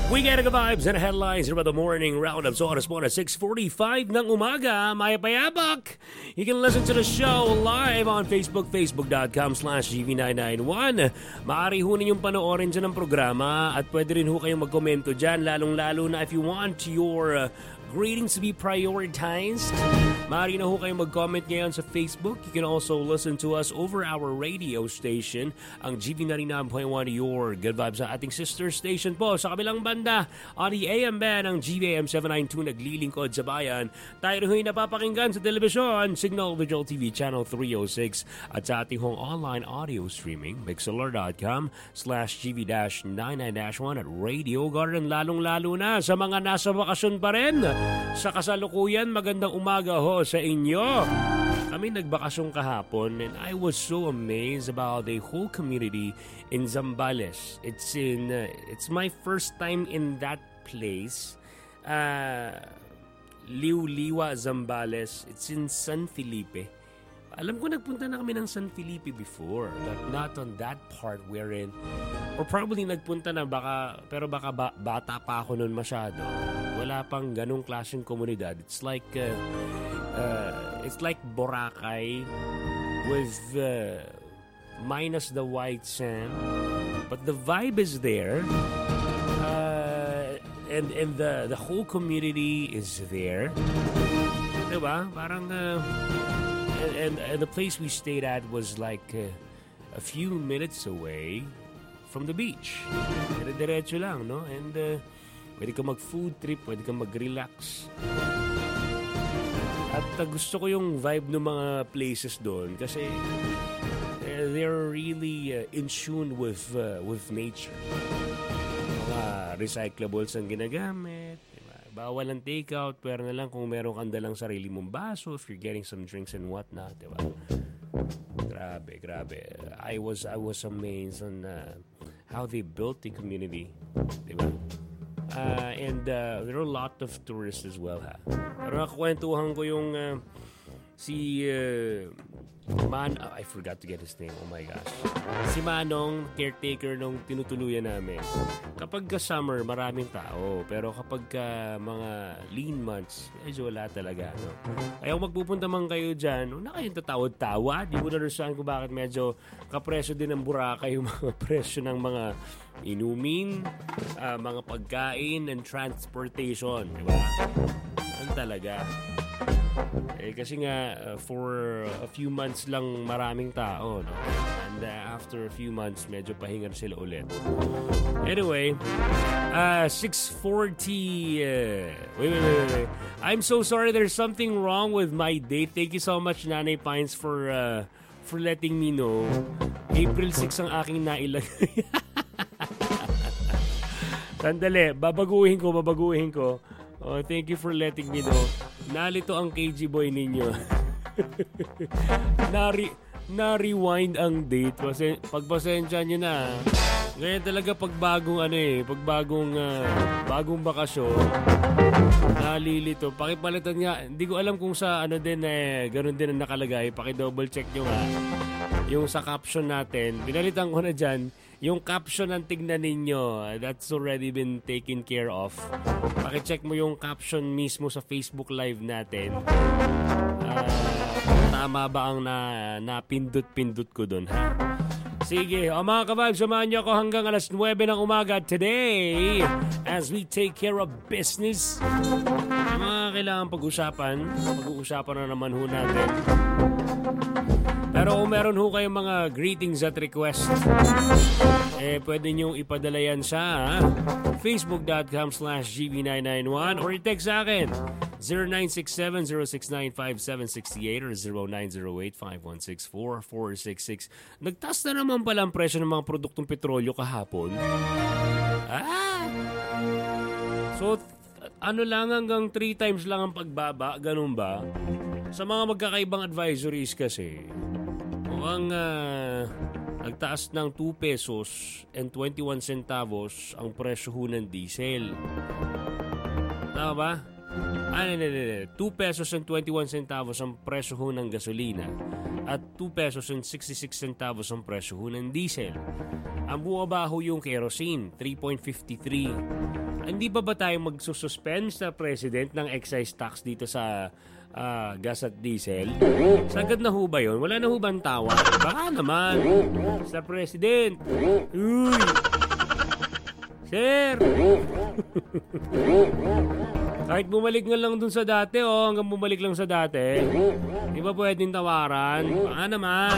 Weekend vibes and headlines here about the morning roundup. So oras mo na 6:45 ng umaga. Maya Payabak. You can listen to the show live on Facebook, facebook.com/GV991. Maaari ho ninyong panoorin dyan ang programa at pwede rin ho kayong magkomento dyan. Lalong-lalo na if you want your greetings to be prioritized. Maaari na ho kayong mag-comment ngayon sa Facebook. You can also listen to us over our radio station, ang GV99.1, your good vibes sa ating sister station po. Sa kabilang banda, on the AM band, ang GVAM 792 naglilingkod sa bayan. Tayo rin napapakinggan sa telebisyon, Signal Visual TV Channel 306 at sa ating hong online audio streaming, mixlr.com/GV-99-1 at Radio Garden. Lalong-lalo na sa mga nasa bakasyon pa rin. Sa kasalukuyan, magandang umaga ho sa inyo. Kami nagbakasyon kahapon and I was so amazed about the whole community in Zambales. It's my first time in that place. Liwa, Zambales. It's in San Felipe. Alam ko nagpunta na kami ng San Felipe before, but not on that part wherein, or probably nagpunta na pero baka bata pa ako noon masyado. Wala pang ganong klaseng komunidad. It's like Boracay with minus the white sand, but the vibe is there, and the whole community is there. Diba? Parang and the place we stayed at was like a few minutes away from the beach. Diretso lang, no? And pwede ka mag-food trip, pwede ka mag-relax. At gusto ko yung vibe ng mga places doon kasi they're really in tune with nature. Mga recyclables ang ginagamit. Bawal ang takeout, pero na lang kung meron kang dalang sarili mong baso if you're getting some drinks and whatnot, diba? Grabe. I was amazed on how they built the community, diba? And there are a lot of tourists as well, ha? Pero nakakwentuhan ko yung si I forgot to get his name. Oh my gosh. Si Manong, caretaker nung tinutuluyan namin. Kapag summer, maraming tao. Pero kapag mga lean months, medyo wala talaga. No? Kaya kung magpupunta man kayo dyan, na kayong tatawad-tawad. Di mo na-understand kung bakit medyo kapresyo din ng Boracay yung mga presyo ng mga inumin, mga pagkain, and transportation. Diba? Ano talaga? Kasi nga for a few months lang maraming tao, no? And after a few months medyo pahinga sila ulit. Anyway, 6:40 wait. I'm so sorry, there's something wrong with my date. Thank you so much, Nanay Pines, for letting me know. April 6 ang aking nailagay. Sandali, babaguhin ko. Oh, thank you for letting me know. Nalito ang KG boy ninyo. Na-rewind ang date. Pagpasensya nyo na. Ngayon talaga bagong bakasyon. Nalilito. Pakipalitan nga. Hindi ko alam kung sa ganun din ang nakalagay. Paki-double check nyo nga. Yung sa caption natin. Pinalitan ko na dyan. Yung caption ang tignan ninyo, that's already been taken care of. Pakicheck mo yung caption mismo sa Facebook Live natin. Tama ba ang napindot-pindot ko dun, ha? Sige, mga ka-vibes, samahan niyo ako hanggang alas 9 ng umaga today as we take care of business. Mga kailangan pag-usapan na naman ho natin. Pero kung meron ho kayong mga greetings at requests, pwede nyo ipadala yan sa facebook.com/gv991 or i-text sa akin 0967-069-5768 or 0908-5164-466. Nagtaas na naman pala ang presyo ng mga produktong petrolyo kahapon. So, hanggang 3 times lang ang pagbaba, ganun ba? Sa mga magkakaibang advisories kasi, mukhang nagtaas ng 2 pesos and 21 centavos ang presyo ng diesel. Tama ba? 2 pesos and 21 centavos ang presyo ho ng gasolina at 2 pesos and 66 centavos ang presyo ho ng diesel. Ang bumaba ho yung kerosene, 3.53. Hindi ba tayo magsususpend sa president ng excise tax dito sa gas at diesel? Sagad na ho ba yun? Wala na ho ba ang tawa? Baka naman. Sa president. Uy! Sir! Kahit bumalik nga lang dun sa dati, hanggang bumalik lang sa dati. Di ba pwedeng tawaran? Baka naman.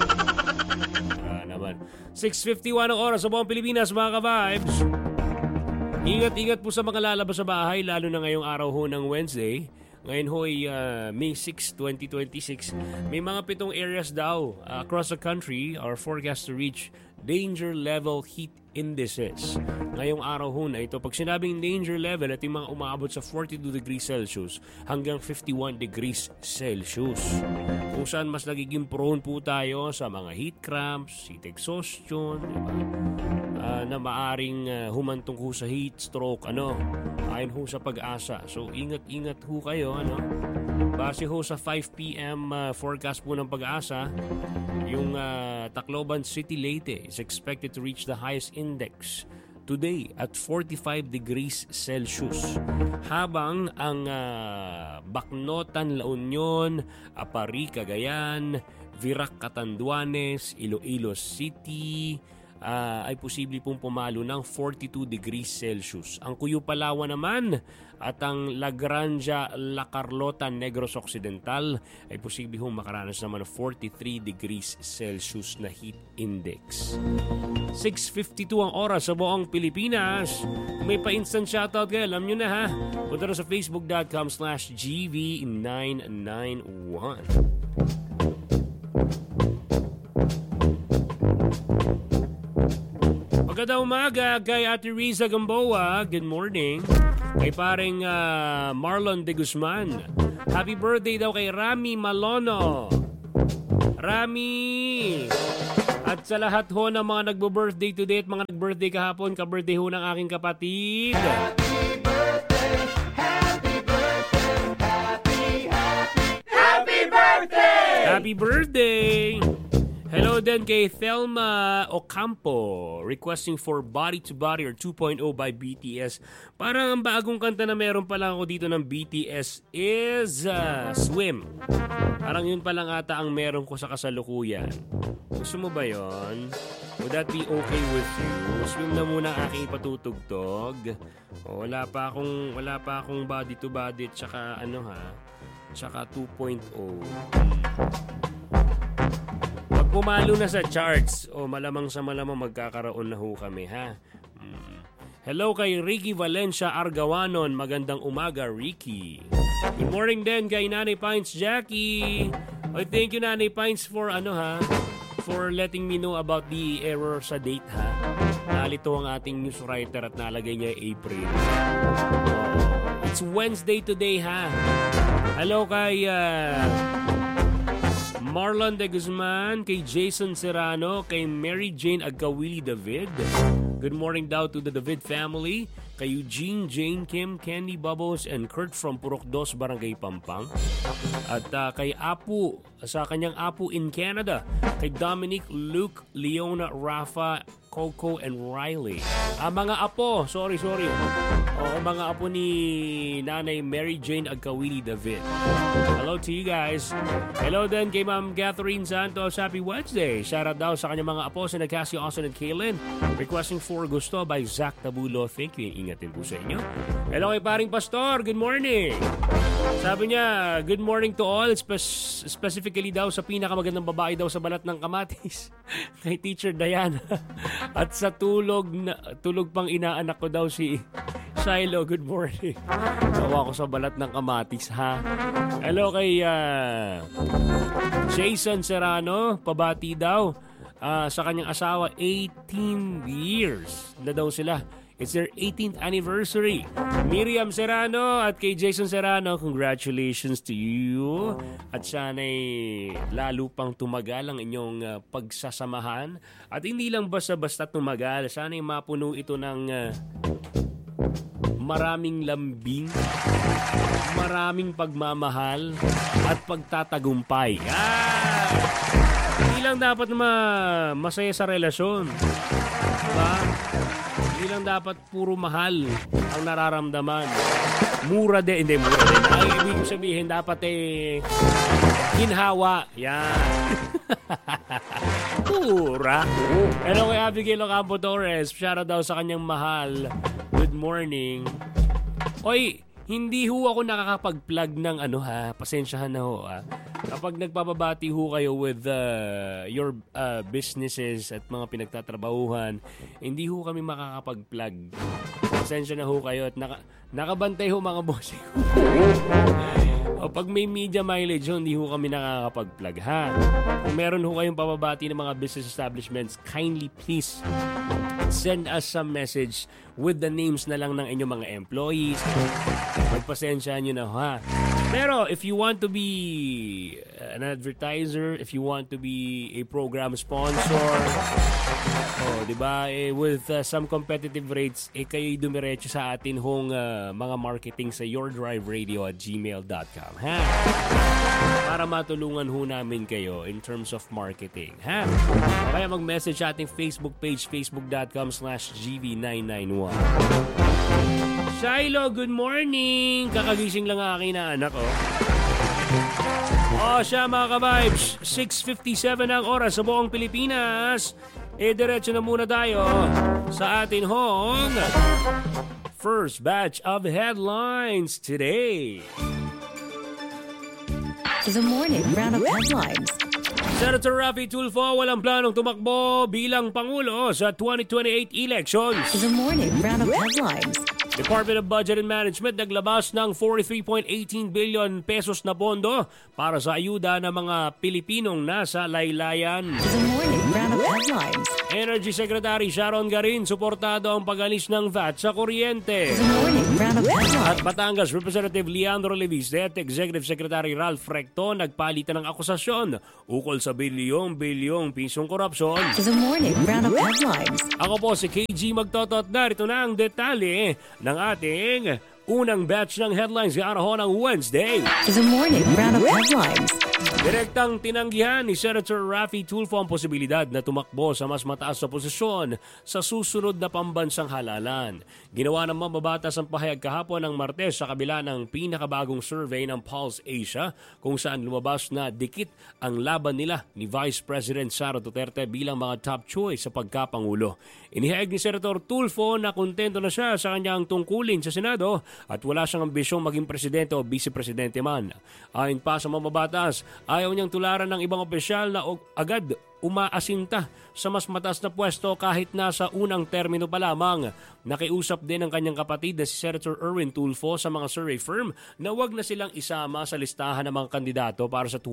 6:51 ang oras sa buong Pilipinas, mga ka-vibes. Ingat-ingat po sa mga lalabas sa bahay, lalo na ngayong araw ho ng Wednesday. Ngayon ho ay May 6, 2026. May mga 7 areas daw across the country are forecast to reach danger level heat indices. Ngayong araw ho na ito, pag sinabing danger level, at yung mga umaabot sa 42 degrees Celsius hanggang 51 degrees Celsius. Kung saan mas nagiging prone po tayo sa mga heat cramps, heat exhaustion, diba? Na maaring humantong ho sa heat stroke, ayon ho sa Pag-asa. So ingat-ingat ho kayo, Base ho sa 5 p.m. Forecast po ng Pag-asa, yung Tacloban City, Leyte is expected to reach the highest index today at 45 degrees Celsius. Habang ang Bacnotan, La Union, Apari, Cagayan, Virac, Catanduanes, Iloilo City ay posible pong pumalo ng 42 degrees Celsius. Ang Cuyo, Palawan naman at ang La Granja, La Carlota, Negros Occidental ay posible hong makaranas naman ng 43 degrees Celsius na heat index. 6:52 ang oras sa buong Pilipinas. May pa-instant shoutout kayo, alam nyo na ha. Punta na sa facebook.com/GV991. Magandang umaga kay Ate Riza Gamboa. Good morning. Kay paring Marlon De Guzman. Happy birthday daw kay Rami Malono. Rami! At sa lahat ho ng mga nagbo-birthday today at mga nag-birthday kahapon, ka-birthday ho ng aking kapatid. Happy birthday! Happy birthday! Happy birthday! Happy birthday! Hello din kay Thelma Ocampo, requesting for Body to Body or 2.0 by BTS. Parang ang bagong kanta na meron pa lang ako dito ng BTS is Swim. Parang yun pa lang ata ang meron ko sa kasalukuyan. Gusto mo ba yon? Would that be okay with you? Swim na muna ang aking ipatutugtog. Wala pa akong Body to Body tsaka tsaka 2.0. Pumalo na sa charts malamang sa malamang magkakaroon na ho kami, ha? Hello kay Ricky Valencia Argawanon. Magandang umaga, Ricky. Good morning din kay Nanay Pines Jackie. Thank you, Nanay Pines, for for letting me know about the error sa date, ha? Nalito ang ating news writer at nalagay niya April. It's Wednesday today, ha? Hello kay Marlon De Guzman, kay Jason Serrano, kay Mary Jane Agawili David. Good morning daw to the David family. Kay Eugene, Jane, Kim, Candy, Bubbles, and Kurt from Purok 2, Barangay Pampang. At kay Apu, sa kanyang Apu in Canada. Kay Dominic, Luke, Leona, Rafa, Coco, and Riley. Mga apo, sorry. Mga apo ni Nanay Mary Jane Agkawili David. Hello to you guys. Hello din kay Ma'am Catherine Santos. Happy Wednesday. Shoutout daw sa kanyang mga apo, sina Cassie, Austin, and Kaylin. Requesting for Gusto by Zach Tabulo. Thank you. Ingatin po sa inyo. Hello kay paring Pastor. Good morning. Sabi niya, good morning to all. Specifically daw sa pinakamagandang babae daw sa balat ng kamatis. Kay Teacher Diana. At sa tulog pang inaanak ko daw si Shiloh. Good morning. Tawa ko sa balat ng kamatis, ha? Hello kay Jason Serrano. Pabati daw sa kanyang asawa. 18 years na daw sila. It's their 18th anniversary. Miriam Serrano at kay Jason Serrano, congratulations to you. At sana'y lalo pang tumagal ang inyong pagsasamahan. At hindi lang basta-basta tumagal, sana'y mapuno ito ng maraming lambing, maraming pagmamahal, at pagtatagumpay. Hindi lang dapat masaya sa relasyon. Diba? Hindi lang dapat puro mahal ang nararamdaman. Mura din. Ay, ibig sabihin, dapat ginhawa. Yan. Pura. Pero kay Abigail Ocampo Torres, shoutout daw sa kanyang mahal. Good morning. Oy, hindi ho ako nakakapag-plug ng pasensyahan na ho. Kapag nagpapabati ho kayo with your businesses at mga pinagtatrabahuhan, hindi ho kami makakapag-plug. Pasensya na ho kayo at nakabantay ho mga bossing. O pag may media mileage ho, hindi ho kami nakakapag-plug ha. Kung meron ho kayong pababati ng mga business establishments, kindly please send us some message with the names na lang ng inyong mga employees. Magpasensyahan nyo na ha. Pero if you want to be an advertiser, if you want to be a program sponsor, diba, with some competitive rates, kayo'y dumiretso sa atin hong mga marketing sa yourdriveradio@gmail.com, ha? Para matulungan ho namin kayo in terms of marketing, ha? Kaya mag-message sa ating Facebook page, facebook.com/gv991. Shiloh, good morning! Kakagising lang ang aking na anak, siya mga ka-vibes, 6:57 ang oras sa buong Pilipinas. Diretso na muna tayo sa atin hong first batch of headlines today. The morning round of headlines. Senator Raffy Tulfo walang planong tumakbo bilang Pangulo sa 2028 elections. The morning round of headlines. Department of Budget and Management naglabas ng 43.18 billion pesos na pondo para sa ayuda ng mga Pilipinong nasa laylayan. The morning round of headlines. Energy Secretary Sharon Garin suportado ang pag-alis ng VAT sa kuryente. The morning round of headlines. At Batangas Representative Leandro Leviste at Executive Secretary Ralph Recto nagpalitan ng akusasyon ukol sa bilyong pisong korupsyon. The morning round of headlines. Ako po si KG Magtotot. Narito na ang detalye ng ating unang batch ng headlines araw ng Wednesday. The morning round of headlines. Direktang tinanggihan ni Senator Raffy Tulfo ang posibilidad na tumakbo sa mas mataas na posisyon sa susunod na pambansang halalan. Ginawa ng mambabatas ang pahayag kahapon ng Martes sa kabila ng pinakabagong survey ng Pulse Asia kung saan lumabas na dikit ang laban nila ni Vice President Sara Duterte bilang mga top choice sa pagkapangulo. Inihayag ni Senator Tulfo na kontento na siya sa kanyang tungkulin sa Senado at wala siyang ambisyong maging presidente o vice-presidente man. Ayon pa sa mambabatas, ayaw niyang tularan ng ibang opisyal na agad umaasinta sa mas mataas na pwesto kahit nasa unang termino pa lamang. Nakiusap din ang kanyang kapatid na si Senator Erwin Tulfo sa mga survey firm na wag na silang isama sa listahan ng mga kandidato para sa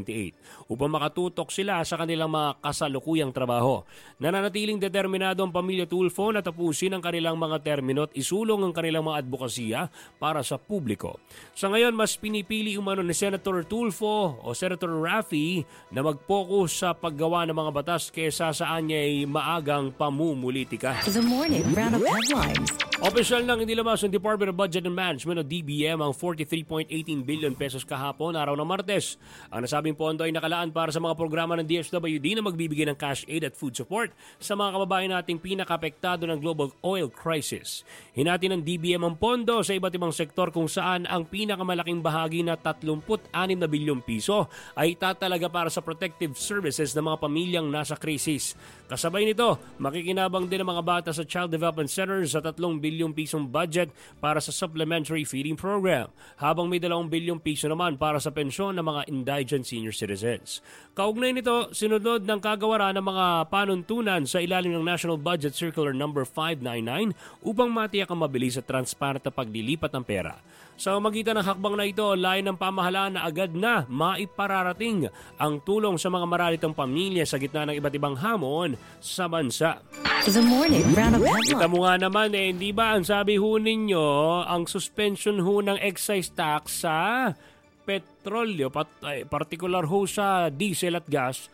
2028 upang makatutok sila sa kanilang mga kasalukuyang trabaho. Nananatiling determinado ang pamilya Tulfo na tapusin ang kanilang mga termino at isulong ang kanilang mga advokasya para sa publiko. Sa ngayon, mas pinipili umano ni Senator Tulfo o Senator Raffy na mag-focus sa paggawa ng mga batas kesa saan niya ay maagang pamumulitika. The morning round of headlines. Opisyal nang inilabas ng Department of Budget and Management o DBM ang 43.18 billion pesos kahapon araw ng Martes. Ang nasabing pondo ay nakalaan para sa mga programa ng DSWD na magbibigay ng cash aid at food support sa mga kababayan nating pinaka-apektado ng global oil crisis. Hinati ng DBM ang pondo sa iba't ibang sektor kung saan ang pinakamalaking bahagi na 36 na bilyong piso ay tatalaga para sa protective services ng mga pamilyang nasa krisis. Kasabay nito, makikinabang din ang mga bata sa Child Development Centers sa 3 bilyong pisong budget para sa supplementary feeding program, habang may 2 bilyong piso naman para sa pensyon ng mga indigent senior citizens. Kaugnay nito, sinunod ng kagawaran ng mga panuntunan sa ilalim ng National Budget Circular No. 599 upang matiyak ang mabilis at transparent na paglilipat ng pera. Sa magitan ng hakbang na ito, layo ng pamahalaan na agad na maipararating ang tulong sa mga maralitang pamilya sa gitna ng iba't ibang hamon sa bansa. The morning round of Kita headlines. mo nga naman hindi ba ang sabi ho ninyo, ang suspension ho ng excise tax sa petrolyo, particular ho sa diesel at gas,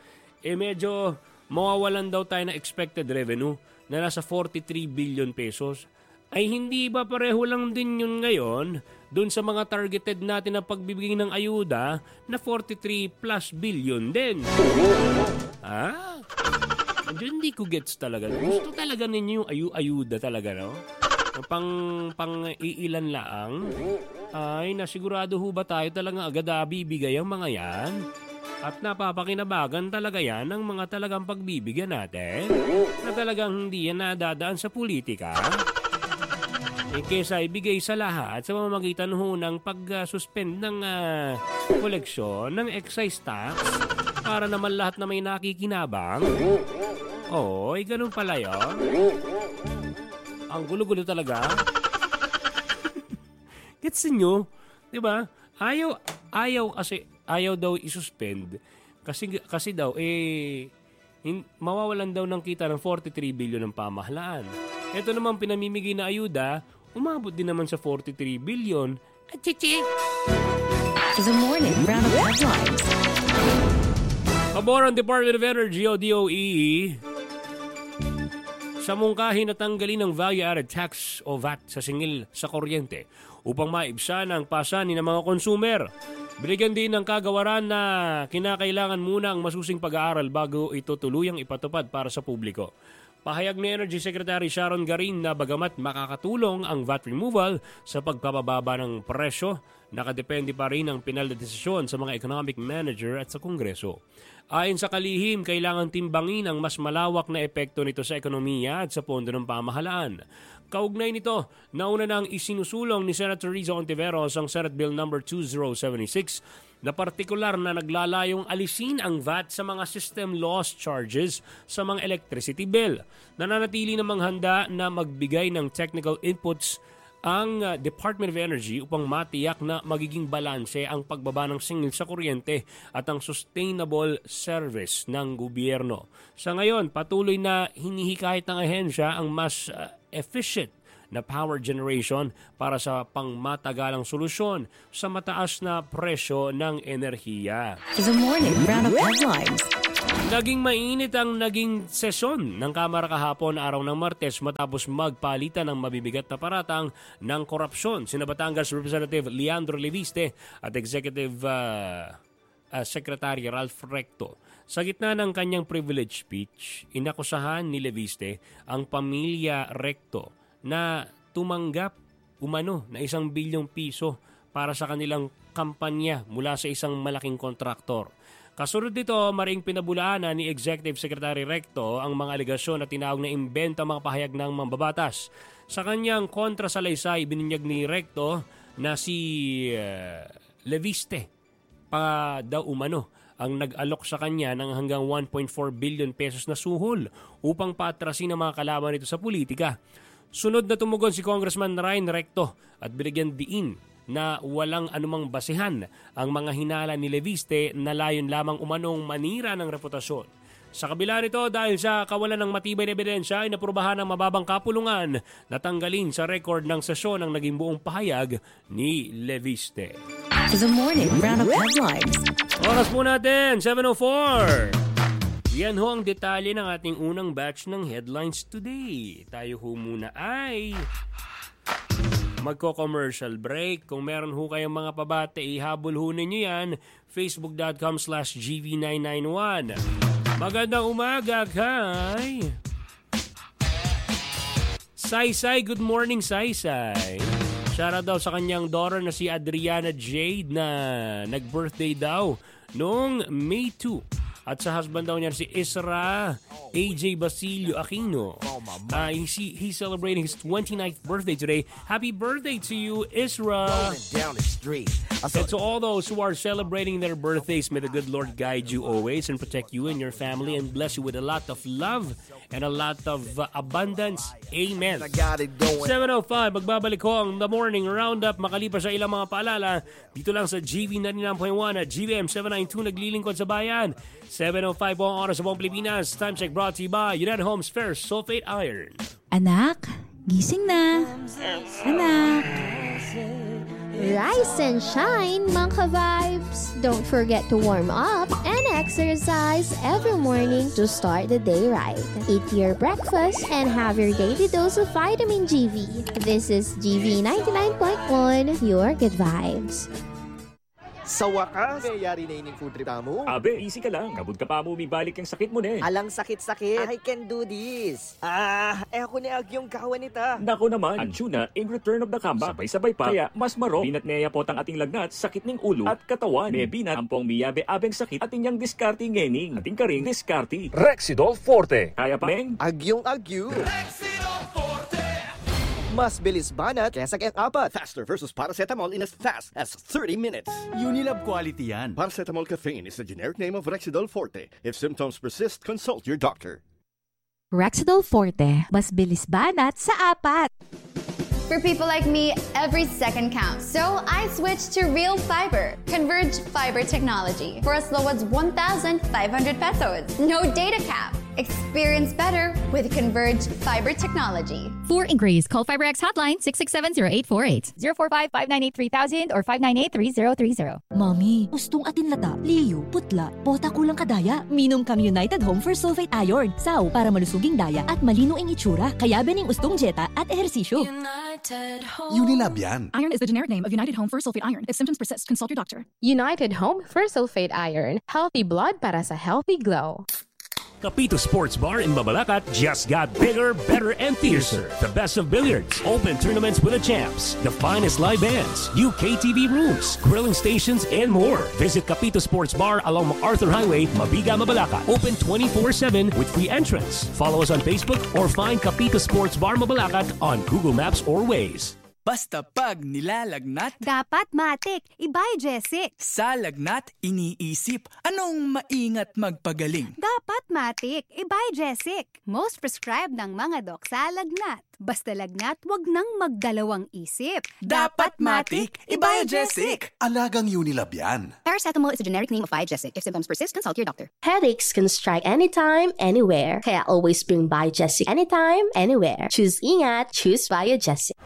medyo mawawalan daw tayo ng expected revenue na nasa 43 billion pesos. ay hindi ba pareho lang din yun ngayon dun sa mga targeted natin na pagbibigay ng ayuda na 43 plus billion din? Hindi ko gets talaga. Gusto talaga ninyo yung ayuda talaga, no? Pang-iilan lang. Ay, nasigurado ho ba tayo talagang agad bibigay ang mga yan? At napapakinabagan talaga yan ng mga talagang pagbibigyan natin? Na talagang hindi yan nadadaan sa politika? Kesa ibigay sa lahat sa mamamagitan ho ng pag-suspend ng koleksyon ng excise tax para naman lahat na may nakikinabang. Oo, ganun pala yun. Ang gulo-gulo talaga. Gets nyo? Diba? Ayaw daw isuspend kasi daw mawawalan daw ng kita ng 43 billion ng pamahalaan. Ito naman pinamimigay na ayuda, umabot din naman sa 43 billion. Achichi! The morning round of headlines. Pabor ang Department of Energy o DOE sa mungkahin na tanggalin ng value-added tax o VAT sa singil sa kuryente upang maibsan ang pasanin ng mga konsumer. Binigyan din ng kagawaran na kinakailangan muna ang masusing pag-aaral bago ito tuluyang ipatupad para sa publiko. Pahayag ni Energy Secretary Sharon Garin na bagamat makakatulong ang VAT removal sa pagpapababa ng presyo, nakadepende pa rin ang pinal na desisyon sa mga economic manager at sa Kongreso. Ayon sa kalihim, kailangan timbangin ang mas malawak na epekto nito sa ekonomiya at sa pondo ng pamahalaan. Kaugnay nito, nauna nang isinusulong ni Senator Rizzo Ontiveros ang Senate Bill No. 2076 na partikular na naglalayong alisin ang VAT sa mga system loss charges sa mga electricity bill. Nananatili namang handa na magbigay ng technical inputs ang Department of Energy upang matiyak na magiging balanse ang pagbaba ng singil sa kuryente at ang sustainable service ng gobyerno. Sa ngayon, patuloy na hinihikayat ng ahensya ang mas efficient na power generation para sa pangmatagalang solusyon sa mataas na presyo ng enerhiya. The morning round of headlines. Naging mainit ang naging sesyon ng Kamara kahapon araw ng Martes matapos magpalitan ng mabibigat na paratang ng korupsyon. Sina Batangas Representative Leandro Leviste at Executive Secretary Ralph Recto. Sa gitna ng kanyang privilege speech, inakusahan ni Leviste ang pamilya Recto na tumanggap umano na 1 bilyong piso para sa kanilang kampanya mula sa isang malaking kontraktor. Kasunod nito, maring pinabulaanan ni Executive Secretary Recto ang mga alegasyon na tinawag na imbento mga pahayag ng mambabatas. Sa kanyang kontrasalaysay, binunyag ni Recto na si Leviste pa daw umano ang nag-alok sa kanya ng hanggang 1.4 billion pesos na suhol upang paatrasin ang mga kalaban nito sa politika. Sunod na tumugon si Congressman Ryan Recto at binigyan diin na walang anumang basihan ang mga hinala ni Leviste na layon lamang umanong manira ng reputasyon. Sa kabila nito, dahil sa kawalan ng matibay na ebidensya ay naprubahan ng mababang kapulungan na tanggalin sa record ng sesyon ang naging buong pahayag ni Leviste. The morning round of headlines. Oras po natin, 7:04. Yan ho ang detalye ng ating unang batch ng headlines today. Tayo ho muna ay magko-commercial break. Kung meron ho kayong mga pabate, ihabol ho ninyo yan. Facebook.com/GV991. Magandang umaga, kay Saysay. Good morning, Saysay. Shoutout daw sa kanyang daughter na si Adriana Jade na nag-birthday daw noong May 2. At sa husband daw niya si Isra AJ Basilio Aquino. He's celebrating his 29th birthday today. Happy birthday to you, Isra. And to all those who are celebrating their birthdays, may the good Lord guide you always and protect you and your family and bless you with a lot of love and a lot of abundance. Amen. 7:05, magbabalik ko ang The Morning Roundup makalipas sa ilang mga paalala dito lang sa GV 99.1 at GVM 792 naglilingkod sa bayan. 7:05 po ang oras sa buong Pilipinas. Time check brought to you by United Homes First Sulfate Iron. Anak, gising na. Anak. Rise and shine, mga ka-vibes! Don't forget to warm up and exercise every morning to start the day right. Eat your breakfast and have your daily dose of vitamin GV. This is GV 99.1, your good vibes. Sa wakas, mayayari na ining food trip mo. Abe, easy ka lang. Kabud ka pa mo umibalik yung sakit mo na eh. Alang sakit-sakit. I can do this. Ako ni yung kawan nita. Nako naman, ang tuna in return of the comeback. Sabay-sabay pa. Kaya mas maro. Binat neya po tang ating lagnat, sakit ning ulo at katawan. May binat ang pong miyabe-abeng sakit at inyang diskarte ngening. Ating karing diskarte. Rexidol Forte. Kaya pa, Meng? Agyo. Rexidol Forte. Mas bilis banat kesa kayang apat. Faster versus paracetamol in as fast as 30 minutes. Unilab quality yan. Paracetamol caffeine is the generic name of Rexidol Forte. If symptoms persist, consult your doctor. Rexidol Forte, mas bilis banat sa apat. For people like me, every second counts. So I switched to Real Fiber, Converge Fiber technology, for as low as 1,500 pesos. No data cap. Experience better with Converge Fiber technology. For inquiries, call FiberX hotline 667-0848, 045-598-3000 or 598-3030. Mommy, gustong atin lata, liyo, putla, pota kulang kadaya. Minom kami United Home for Sulfate Iron. Sao, para malusuging daya at malino ang itsura. Kaya bening ustong jeta at ehersisyo. Unilab yan. Iron is the generic name of United Home for Sulfate Iron. If symptoms persist, consult your doctor. United Home for Sulfate Iron. Healthy blood para sa healthy glow. Capito Sports Bar in Mabalacat just got bigger, better, and fiercer. The best of billiards, open tournaments with the champs, the finest live bands, UK TV rooms, grilling stations, and more. Visit Capito Sports Bar along MacArthur Highway, Mabiga, Mabalacat. Open 24/7 with free entrance. Follow us on Facebook or find Capito Sports Bar Mabalacat on Google Maps or Waze. Basta pag nilalagnat, Dapat matik, ibay Jessic. sa lagnat iniisip, anong maingat magpagaling? Dapat matik, ibay Jessic. Most prescribed ng mga dok sa lagnat. Basta lagnat, wag nang magdalawang isip. Dapat matik, Ibajesic. Alagang Unilab yan. Paracetamol is a generic name of Ibajesic. If symptoms persist, consult your doctor. Headaches can strike anytime, anywhere. Kaya always bring Biogesic anytime, anywhere. Choose ingat, choose Biogesic.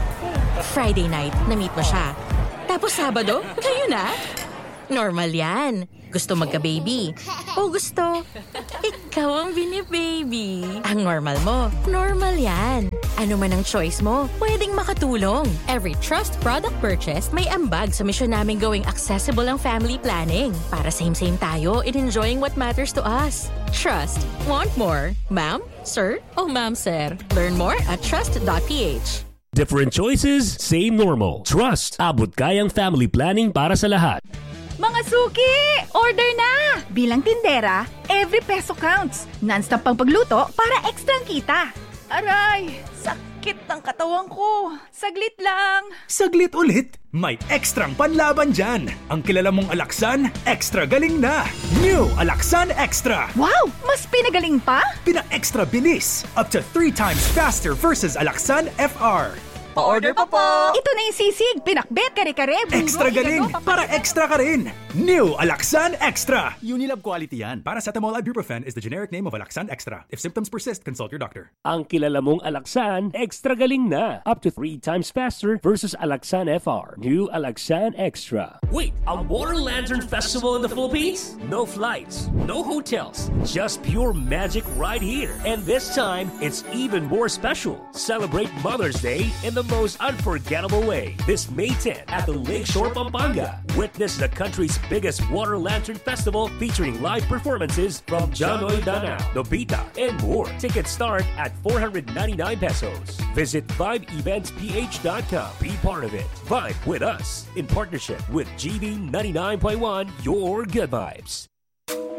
Friday night, na-meet mo siya. Tapos Sabado, kayo na. Normal yan. Gusto magka-baby. O gusto, ikaw ang bini-baby. Ang normal mo, normal yan. Ano man ang choice mo, pwedeng makatulong. Every Trust product purchase, may ambag sa misyon namin gawing accessible ang family planning. Para same-same tayo in enjoying what matters to us. Trust. Want more? Ma'am? Sir? O ma'am, sir? Learn more at trust.ph. Different choices, same normal. Trust. Abot kayang family planning para sa lahat. Mga suki! Order na! Bilang tindera, every peso counts. Non-stop pang pagluto para ekstrang kita. Aray! Sakit ng katawan ko. Saglit lang. Saglit ulit, may ekstrang panlaban dyan. Ang kilala mong Alaksan, extra galing na. New Alaksan Extra. Wow! Mas pinagaling pa? Pina-extra bilis. Up to 3 times faster versus Alaksan FR. Pa-order pa po! Ito na yung sisig, pinakbet, kare-kare, bungo, Extra galing, igado, para extra ka rin. New Alaksan Extra. Unilab quality yan. Paracetamol ibuprofen is the generic name of Alaksan Extra. If symptoms persist, consult your doctor. Ang kilala mong Alaksan, extra galing na. Up to 3 times faster versus Alaksan FR. New Alaksan Extra. Wait, a Water Lantern Festival in the Philippines? No flights, no hotels, just pure magic right here. And this time, it's even more special. Celebrate Mother's Day in the most unforgettable way. This May 10 at the Lakeshore, Pampanga. Witness the country's biggest Water Lantern Festival featuring live performances from Janoy Danao, Nobita, and more. Tickets start at 499 pesos. Visit VibeEventsPH.com. Be part of it. Vibe with us in partnership with GB 99.1, your good vibes.